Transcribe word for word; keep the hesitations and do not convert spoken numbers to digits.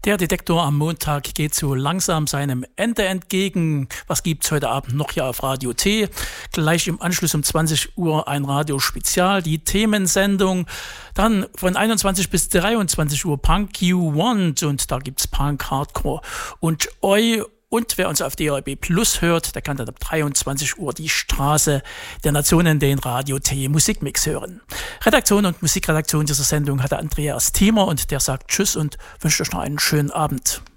Der Detektor am Montag geht so langsam seinem Ende entgegen. Was gibt's heute Abend noch hier auf Radio T? Gleich im Anschluss um zwanzig Uhr ein Radiospezial, die Themensendung. Dann von einundzwanzig bis dreiundzwanzig Uhr Punk You Want und da gibt's Punk, Hardcore und Oi. Und wer uns auf D A B Plus hört, der kann dann ab dreiundzwanzig Uhr die Straße der Nationen, den Radio T Musikmix hören. Redaktion und Musikredaktion dieser Sendung hatte Andreas Thiemer und der sagt Tschüss und wünscht euch noch einen schönen Abend.